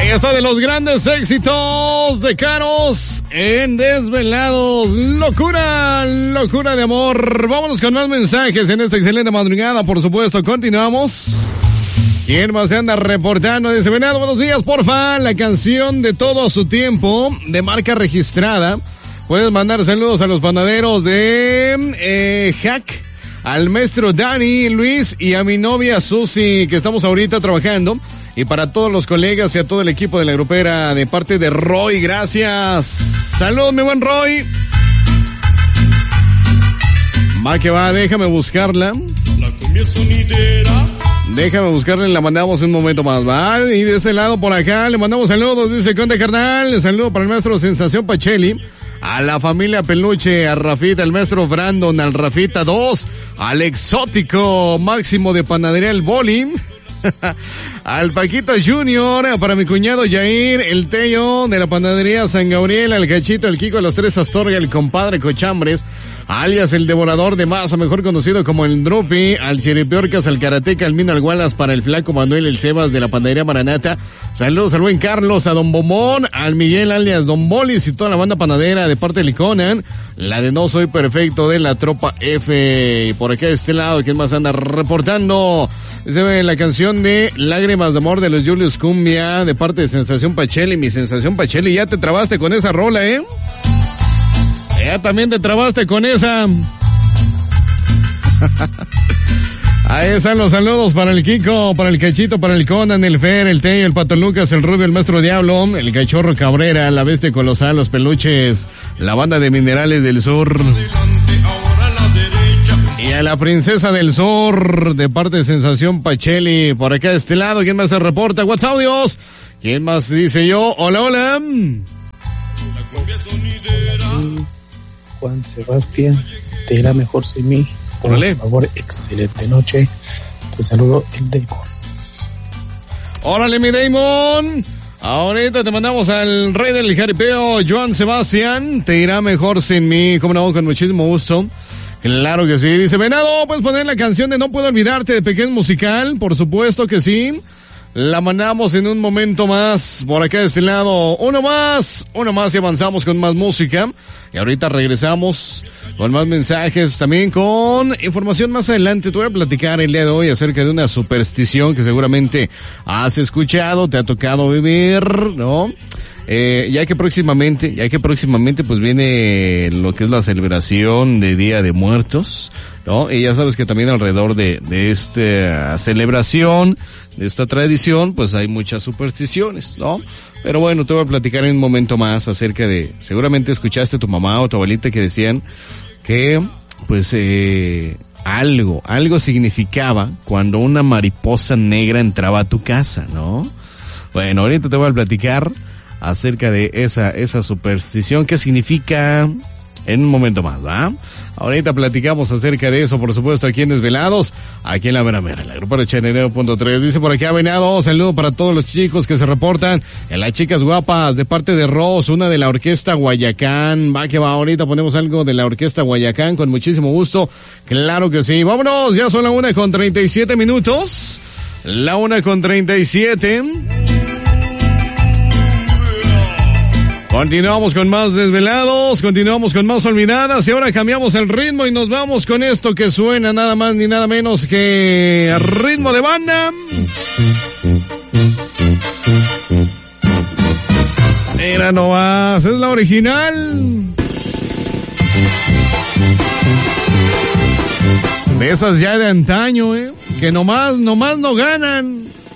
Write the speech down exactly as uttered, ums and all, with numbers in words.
Esta de los grandes éxitos de Caros en Desvelados. Locura, locura de amor. Vámonos con más mensajes en esta excelente madrugada, por supuesto. Continuamos. ¿Quién más se anda reportando? Dice, Venado, buenos días, porfa. La canción de Todo a su tiempo, de marca registrada. Puedes mandar saludos a los panaderos de eh, Hack, al maestro Dani, Luis y a mi novia Susi, que estamos ahorita trabajando. Y para todos los colegas y a todo el equipo de la grupera, de parte de Roy, gracias. Saludos, mi buen Roy. Va que va, déjame buscarla. La cumbia sonidera. Déjame buscarla y la mandamos un momento más, ¿va? Y de ese lado por acá le mandamos saludos, dice Conde Carnal. Saludo para el maestro Sensación Pacheli. A la familia Peluche, a Rafita, el maestro Brandon, al Rafita dos, al exótico Máximo de Panadería El Boli. Al Paquito Junior, para mi cuñado Jair, el Tello de la Panadería San Gabriel, al Cachito, el Kiko de los Tres Astorga, el compadre Cochambres, alias el devorador de masa, mejor conocido como el Drupi, al Chiripiorcas, al Karateca, al Mino Algualas, para el Flaco Manuel, el Sebas de la Panadería Maranata. Saludos al buen Carlos, a Don Bombón, al Miguel alias Don Bolis y toda la banda panadera de parte de Conan, la de No Soy Perfecto de la Tropa F. Y por acá de este lado, ¿quién más anda reportando? Se ve la canción de Lágrimas de Amor de los Julius Cumbia, de parte de Sensación Pacheli. Mi Sensación Pacheli, ya te trabaste con esa rola, ¿eh? Ya también te trabaste con esa. Ahí están los saludos para el Kiko, para el Cachito, para el Conan, el Fer, el Tello, el Pato Lucas, el Rubio, el Maestro Diablo, el Cachorro Cabrera, la Bestia Colosal, los Peluches, la Banda de Minerales del Sur. Y a la Princesa del Sur, de parte de Sensación Pacheli, por acá de este lado. ¿Quién más se reporta? WhatsApp, audios. ¿Quién más dice yo? Hola, hola. Juan Sebastián, te irá mejor sin mí. Por Órale. favor, excelente noche. Te saludo, el Damon. Órale, mi Damon. Ahorita te mandamos al rey del jaripeo, Joan Sebastián. Te irá mejor sin mí. Como no, con muchísimo gusto. Claro que sí. Dice, Venado, ¿puedes poner la canción de No Puedo Olvidarte de Pequeño Musical? Por supuesto que sí. La mandamos en un momento más por acá de este lado. Uno más, uno más y avanzamos con más música. Y ahorita regresamos con más mensajes, también con información más adelante. Te voy a platicar el día de hoy acerca de una superstición que seguramente has escuchado, te ha tocado vivir, ¿no? Eh, ya que próximamente, ya que próximamente pues viene lo que es la celebración de Día de Muertos, ¿no? Y ya sabes que también alrededor de, de esta celebración, de esta tradición, pues hay muchas supersticiones, ¿no? Pero bueno, te voy a platicar en un momento más acerca de, seguramente escuchaste a tu mamá o tu abuelita que decían que, pues, eh, algo, algo significaba cuando una mariposa negra entraba a tu casa, ¿no? Bueno, ahorita te voy a platicar acerca de esa, esa superstición, qué significa en un momento más, ¿va? Ahorita platicamos acerca de eso, por supuesto, aquí en Desvelados, aquí en la Mera Mera, la grupa de Chaneleo punto tres. Dice por acá, Venado, saludo para todos los chicos que se reportan, en las chicas guapas, de parte de Ross, una de la Orquesta Guayacán. Va que va, ahorita ponemos algo de la Orquesta Guayacán, con muchísimo gusto. Claro que sí. Vámonos, ya son la una con treinta y siete minutos. La una con treinta y siete. Continuamos con más Desvelados, continuamos con más Olvidadas y ahora cambiamos el ritmo y nos vamos con esto que suena nada más ni nada menos que ritmo de banda. Mira nomás, es la original. De esas ya de antaño, eh, que nomás, nomás no ganan.